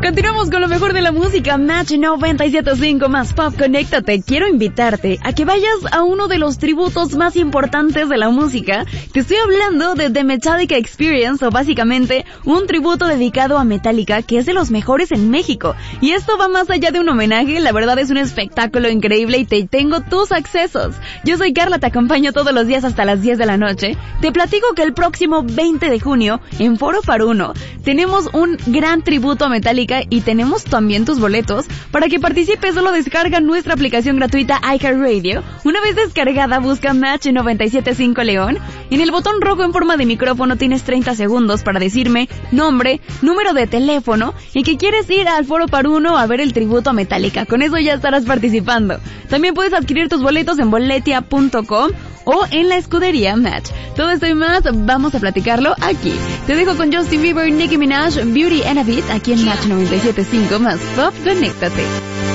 Continuamos con lo mejor de la música. Match 97.5 más Pop. Conéctate. Quiero invitarte a que vayas a uno de los tributos más importantes de la música. Te estoy hablando de The Metallica Experience, o básicamente un tributo dedicado a Metallica, que es de los mejores en México. Y esto va más allá de un homenaje. La verdad es un espectáculo increíble y te tengo tus accesos. Yo soy Carla, te acompaño todos los días hasta las 10 de la noche. Te platico que el próximo 20 de junio, en Foro Par Uno, tenemos un gran tributo a Metallica y tenemos también tus boletos. Para que participes, solo descarga nuestra aplicación gratuita iHeartRadio. Una vez descargada, busca Match 97.5 León. En el botón rojo en forma de micrófono tienes 30 segundos para decirme nombre, número de teléfono y que quieres ir al Foro Par Uno a ver el tributo a Metallica. Con eso ya estarás participando. También puedes adquirir tus boletos en boletia.com o en la escudería Match. Todo esto y más, vamos a platicarlo aquí. Te dejo con Justin Bieber, Nicki Minaj, Beauty and a Beat, aquí en Match 97.5 más Pop. Conéctate.